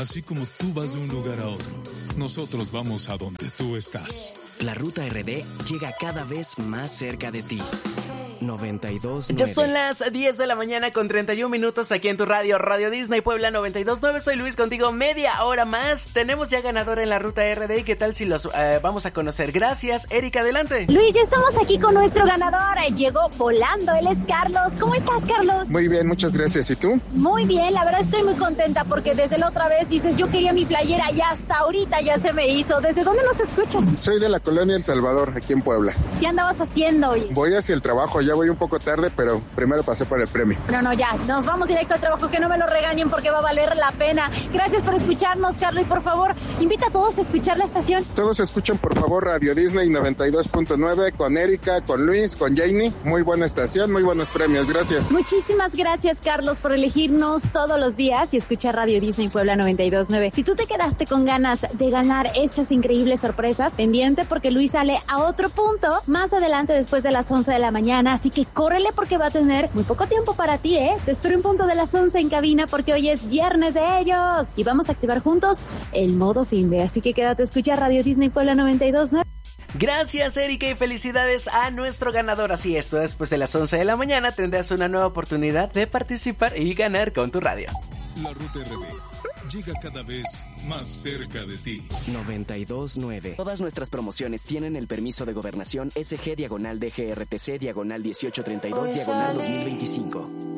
Así como tú vas de un lugar a otro, nosotros vamos a donde tú estás. La Ruta RD llega cada vez más cerca de ti. 92.9. Ya son las 10 de la mañana con 31 minutos aquí en tu radio, Radio Disney Puebla 92.9. Soy Luis contigo, media hora más. Tenemos ya ganadora en la Ruta RD. ¿Y qué tal si los vamos a conocer? Gracias, Erika, adelante. Luis, ya estamos aquí con nuestro ganador. Llegó volando, él es Carlos. ¿Cómo estás, Carlos? Muy bien, muchas gracias. ¿Y tú? Muy bien, la verdad estoy muy contenta porque desde la otra vez dices yo quería mi playera y hasta ahorita ya se me hizo. ¿Desde dónde nos escuchas? Soy de la colonia El Salvador, aquí en Puebla. ¿Qué andabas haciendo hoy? Voy hacia el trabajo, ya voy un poco tarde, pero primero pasé por el premio. No, ya, nos vamos directo al trabajo, que no me lo regañen porque va a valer la pena. Gracias por escucharnos, Carlos, y por favor, invita a todos a escuchar la estación. Todos escuchen, por favor, Radio Disney 92.9 con Erika, con Luis, con Janie. Muy buena estación, muy buenos premios, gracias. Muchísimas gracias, Carlos, por elegirnos todos los días y escuchar Radio Disney Puebla 92.9. Si tú te quedaste con ganas de ganar estas increíbles sorpresas, pendiente porque Luis sale a otro punto más adelante después de las 11 de la mañana, así que córrele porque va a tener muy poco tiempo para ti, ¿eh? Te espero en punto de las 11 en cabina porque hoy es viernes de ellos y vamos a activar juntos el modo finde, así que quédate a escuchar Radio Disney Puebla 92.9. Gracias, Erika, y felicidades a nuestro ganador. Así esto, después de las 11 de la mañana tendrás una nueva oportunidad de participar y ganar con tu radio. La Ruta RD llega cada vez más cerca de ti. 92.9. Todas nuestras promociones tienen el permiso de gobernación SG /DGRTC /1832 /2025.